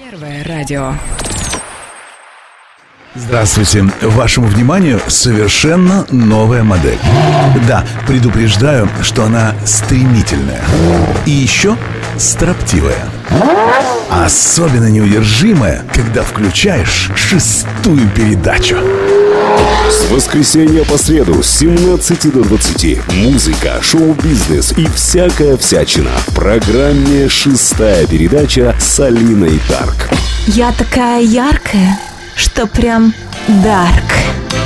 Первое радио. Здравствуйте. Вашему вниманию совершенно новая модель. Да, предупреждаю, что она стремительная. И еще строптивая. Особенно неудержимая, когда включаешь 6-ю передачу. С воскресенья по среду с 17 до 20. Музыка, шоу-бизнес и всякая всячина. В программе «6-я передача» с Алиной Дарк. Я такая яркая, что прям дарк.